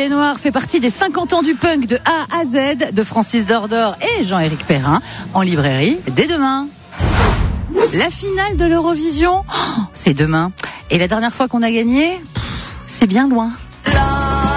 et Noir fait partie des 50 ans du punk de A à Z de Francis Dordor et Jean-Éric Perrin, en librairie dès demain. La finale de l'Eurovision, c'est demain. Et la dernière fois qu'on a gagné, c'est bien loin.